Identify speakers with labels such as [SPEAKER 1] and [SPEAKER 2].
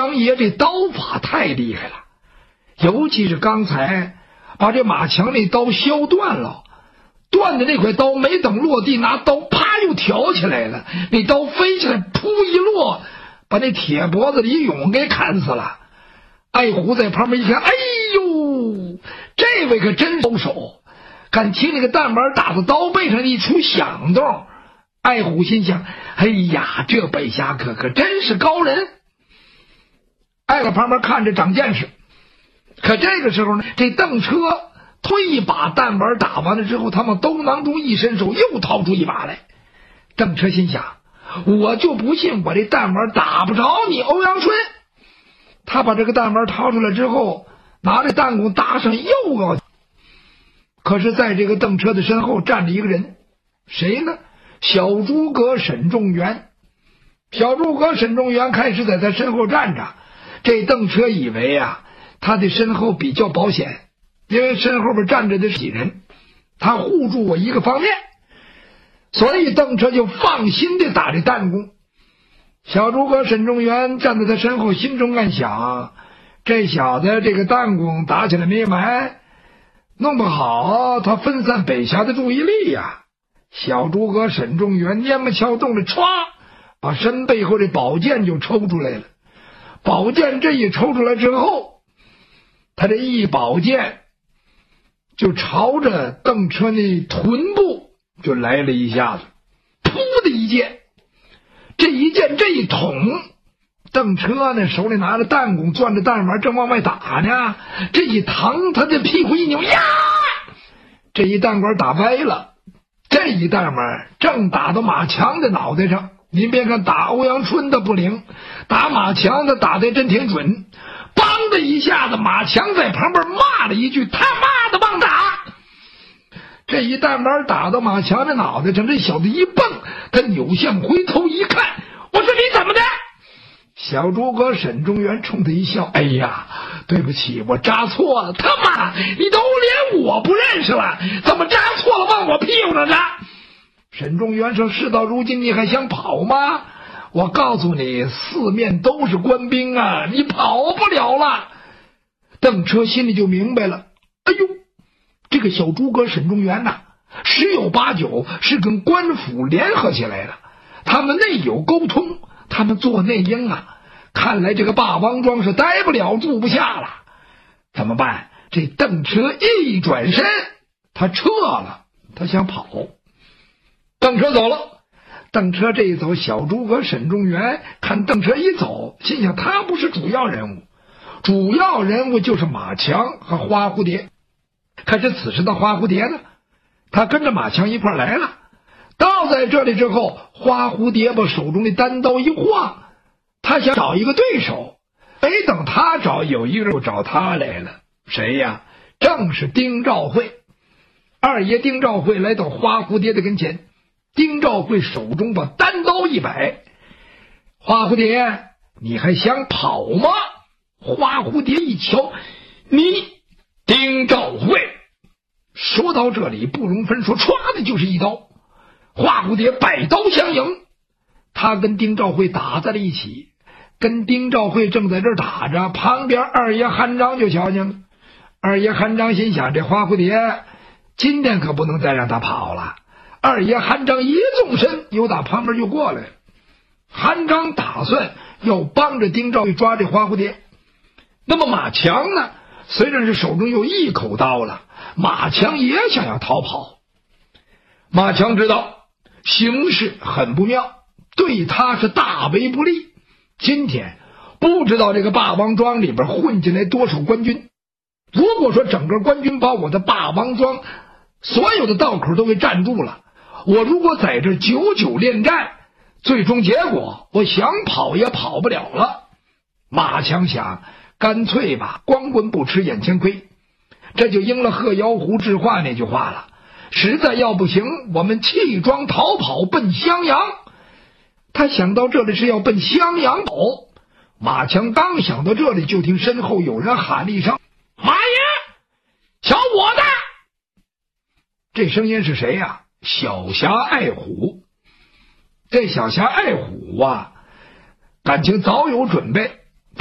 [SPEAKER 1] 阳爷这刀法太厉害了，尤其是刚才把这马强那刀削断了，断的那块刀没等落地，拿刀啪又挑起来了，那刀飞起来扑一落，把那铁脖子李勇给砍死了。爱虎在旁边一看，哎呦，这位可真高手，敢听那个弹丸打到刀背上一出响动。爱虎心想，哎呀，这北侠可真是高人。爱在旁边看着长见识。可这个时候呢，这邓车推一把弹丸打完了之后，他往兜囊中一伸手，又掏出一把来。邓车心想，我就不信我这弹丸打不着你欧阳春。他把这个弹丸掏出来之后，拿着弹弓搭上又要。可是在这个邓车的身后站着一个人，谁呢？小诸葛沈仲元。小诸葛沈仲元开始在他身后站着，这邓车以为啊，他的身后比较保险，因为身后边站着的是几人，他护住我一个方面，所以邓车就放心的打这弹弓。小诸葛沈仲元站在他身后，心中暗想，这小子这个弹弓打起来没埋，弄不好他分散北侠的注意力呀。小诸葛沈仲元蔫么敲动了，歘，把身背后这宝剑就抽出来了。宝剑这一抽出来之后，他这一宝剑就朝着邓车那臀部就来了一下子，噗的一剑，这一剑这一捅，邓车呢手里拿着弹弓，攥着弹丸正往外打呢，这一疼，他的屁股一扭呀，这一弹丸打歪了。这一弹丸正打到马强的脑袋上，您别看打欧阳春的不灵，打马强的打得真挺准。梆的一下子，马强在旁边骂了一句，他妈的棒打。这一弹丸打到马强的脑袋上，这小子一蹦，他扭向回头一看，我说你怎么的？小诸葛沈仲元冲他一笑，哎呀，对不起，我扎错了。他妈，你都连我不认识了，怎么扎错了往我屁股上扎？沈仲元说，事到如今你还想跑吗？我告诉你，四面都是官兵啊，你跑不了了。邓车心里就明白了，哎呦，这个小诸葛沈仲元呐，十有八九是跟官府联合起来了，他们内有沟通，他们做内应啊。看来这个霸王庄是待不了，住不下了。怎么办？这邓车一转身，他撤了，他想跑。邓车走了，邓车这一走，小诸葛沈仲元看邓车一走，心想他不是主要人物，主要人物就是马强和花蝴蝶。可是此时的花蝴蝶呢，他跟着马强一块来了。到在这里之后，花蝴蝶把手中的单刀一晃，他想找一个对手，没等他找，有一个人找他来了。谁呀？正是丁兆会。二爷丁兆会来到花蝴蝶的跟前，丁兆会手中把单刀一摆，花蝴蝶，你还想跑吗？花蝴蝶一瞧，你丁兆会。说到这里不容分说，唰的就是一刀，花蝴蝶摆刀相迎，他跟丁兆会打在了一起。跟丁兆会正在这儿打着，旁边二爷韩章就瞧见了。二爷韩章心想，这花蝴蝶今天可不能再让他跑了。二爷韩章一纵身，又打旁边就过来了。韩章打算要帮着丁兆会抓这花蝴蝶。那么马强呢，虽然是手中有一口刀了，马强也想要逃跑。马强知道形势很不妙，对他是大为不利。今天不知道这个霸王庄里边混进来多少官军，如果说整个官军把我的霸王庄所有的道口都给占住了，我如果在这久久恋战，最终结果我想跑也跑不了了。马强想，干脆吧，光棍不吃眼前亏，这就应了贺瑶湖智话那句话了，实在要不行，我们弃庄逃跑奔襄阳。他想到这里是要奔襄阳跑，马强刚想到这里，就听身后有人喊了一声，马爷，瞧我的！这声音是谁呀？小侠爱虎。这小侠爱虎啊，感情早有准备，